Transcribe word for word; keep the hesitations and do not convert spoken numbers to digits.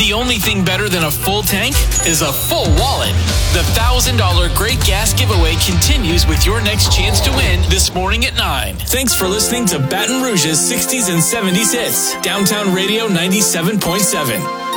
The only thing better than a full tank is a full wallet. The one thousand dollars Great Gas Giveaway continues with your next chance to win this morning at nine. Thanks for listening to Baton Rouge's sixties and seventies hits. Downtown Radio ninety-seven point seven.